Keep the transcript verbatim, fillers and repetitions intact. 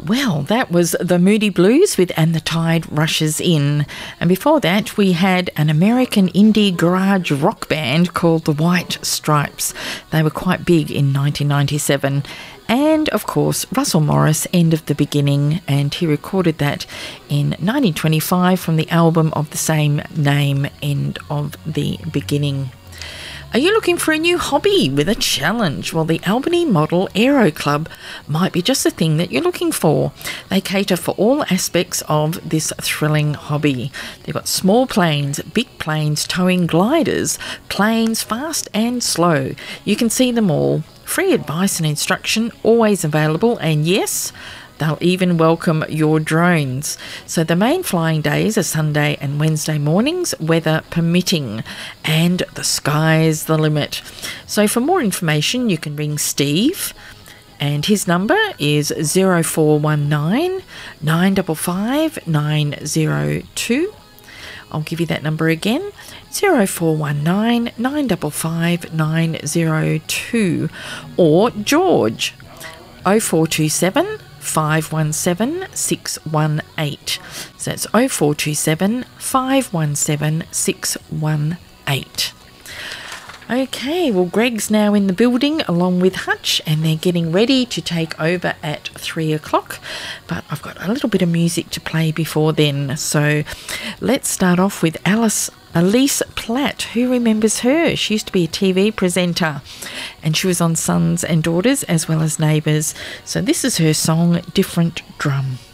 Well, that was the Moody Blues with And the Tide Rushes In. And before that, we had an American indie garage rock band called the White Stripes. They were quite big in nineteen ninety-seven. And, of course, Russell Morris, End of the Beginning, and he recorded that in nineteen twenty-five from the album of the same name, End of the Beginning. Are you looking for a new hobby with a challenge? Well, the Albany Model Aero Club might be just the thing that you're looking for. They cater for all aspects of this thrilling hobby. They've got small planes, big planes, towing gliders, planes fast and slow. You can see them all. Free advice and instruction always available, and yes, they'll even welcome your drones. So the main flying days are Sunday and Wednesday mornings, weather permitting, and the sky's the limit. So for more information, you can ring Steve, and his number is zero four one nine, nine five five, nine zero two. I'll give you that number again, zero four one nine, nine five five, nine zero two, or George, oh four two seven, five one seven, six one eight. So that's oh four two seven, five one seven, six one eight. Okay, well, Greg's now in the building along with Hutch, and they're getting ready to take over at three o'clock. But I've got a little bit of music to play before then. So let's start off with Alice Elise Platt. Who remembers her? She used to be a T V presenter, and she was on Sons and Daughters as well as Neighbours. So this is her song, Different Drum.